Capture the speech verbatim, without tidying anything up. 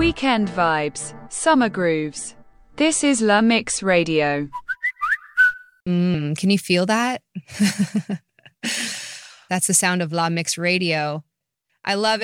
Weekend vibes, summer grooves. This is La Mix Radio. Mm, can you feel that? That's the sound of La Mix Radio. I love it.